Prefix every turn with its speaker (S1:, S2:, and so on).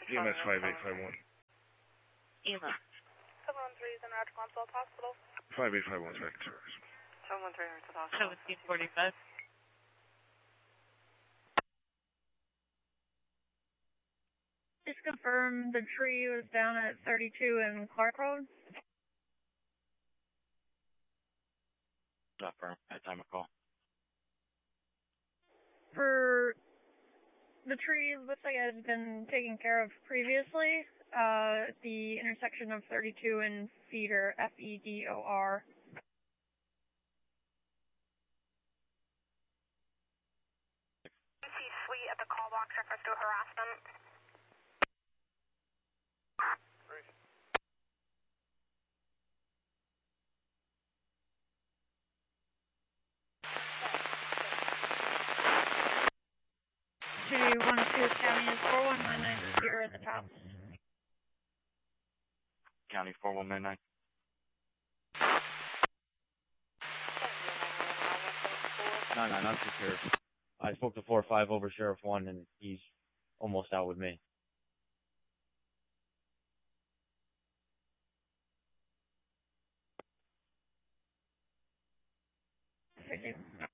S1: EMS 5851.
S2: EMS.
S3: 713 is in Roger Consult Hospital.
S1: 5851 is back in service.
S3: 713 is at hospital.
S2: 1745.
S4: Just confirm the tree was down at 32 in Clark Road.
S5: Confirm at time of call.
S4: For the tree, looks like it has been taken care of previously. The intersection of 32 and Feeder, Fedor.
S3: Suite at the call box refers to harassment.
S4: City 12 County is 4199 at the top.
S5: County 4199.
S6: No, not the sheriff. I spoke to 4-5 over Sheriff 1, and he's almost out with me.
S4: Thank you.